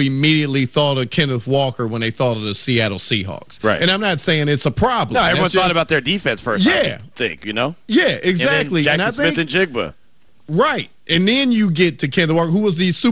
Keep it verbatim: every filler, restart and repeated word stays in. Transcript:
immediately thought of Kenneth Walker when they thought of the Seattle Seahawks. Right. And I'm not saying it's a problem. No, everyone That's thought just, about their defense first. Yeah. I think, you know? Yeah, exactly. And then Jackson and I Smith think, and Jigba. Right. And then you get to Kenneth Walker, who was the Super